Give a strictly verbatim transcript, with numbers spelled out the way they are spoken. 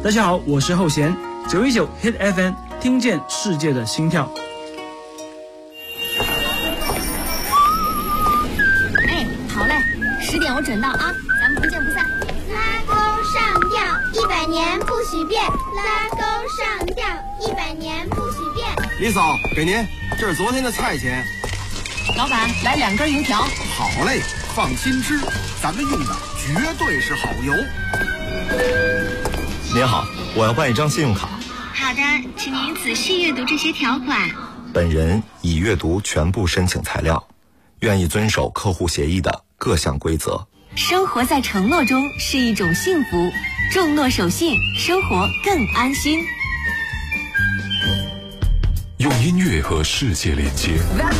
大家好，我是后弦，九一九 Hit F M， 听见世界的心跳。 哎，好嘞，十点我准到啊，咱们不见不散。 拉钩上吊，一百年不许变。拉钩上吊，一百年不许变。 李嫂，给您，这是昨天的菜钱。 老板，来两根油条。 好嘞，放心吃，咱们用的绝对是好油。 您好，我要办一张信用卡。 好的，请您仔细阅读这些条款。 本人已阅读全部申请材料，愿意遵守客户协议的各项规则。 生活在承诺中是一种幸福，重诺守信，生活更安心。 用音乐和世界连接，